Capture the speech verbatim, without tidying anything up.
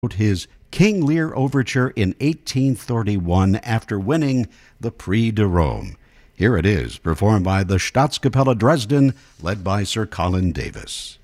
wrote his King Lear Overture in eighteen thirty-one after winning the Prix de Rome. Here it is, performed by the Staatskapelle Dresden, led by Sir Colin Davis.